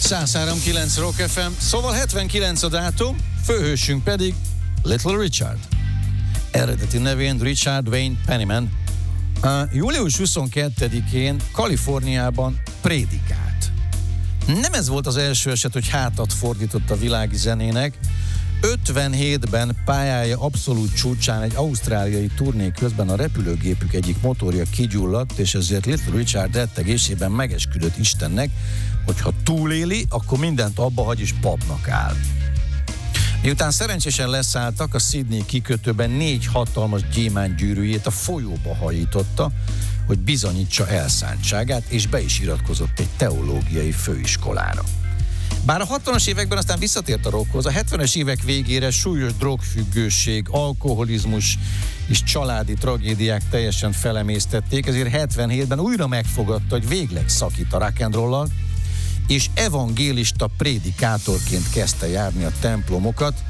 103.9 Rock FM, szóval 79 a dátum, főhősünk pedig Little Richard. Eredeti nevén Richard Wayne Penniman. Július 22-én Kaliforniában prédikált. Nem ez volt az első eset, hogy hátat fordított a világi zenének. 57-ben pályája abszolút csúcsán egy ausztráliai turné közben a repülőgépük egyik motorja kigyulladt, és ezért Little Richard rettegésében megesküdött Istennek, hogy ha túléli, akkor mindent abba hagy és papnak áll. Miután szerencsésen leszálltak, a Sydney kikötőben 4 hatalmas gyémántgyűrűjét a folyóba hajította, hogy bizonyítsa elszántságát, és be is iratkozott egy teológiai főiskolára. Bár a 60-as években aztán visszatért a rockhoz, a 70-es évek végére súlyos drogfüggőség, alkoholizmus és családi tragédiák teljesen felemésztették, ezért 77-ben újra megfogadta, hogy végleg szakít a rock and rollal, és evangélista prédikátorként kezdte járni a templomokat.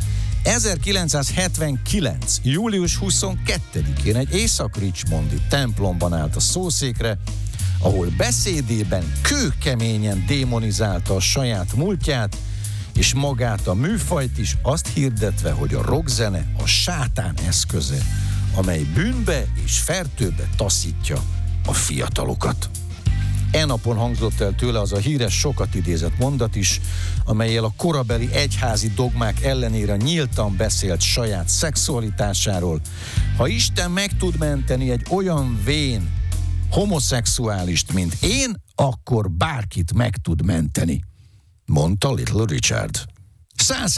1979. július 22-én egy Észak-Richmondi templomban állt a szószékre, ahol beszédében kőkeményen démonizálta a saját múltját, és magát a műfajt is, azt hirdetve, hogy a rockzene a sátán eszköze, amely bűnbe és fertőbe taszítja a fiatalokat. E napon hangzott el tőle az a híres, sokat idézett mondat is, amellyel a korabeli egyházi dogmák ellenére nyíltan beszélt saját szexualitásáról. Ha Isten meg tud menteni egy olyan vén homoszexuálist, mint én, akkor bárkit meg tud menteni, mondta Little Richard.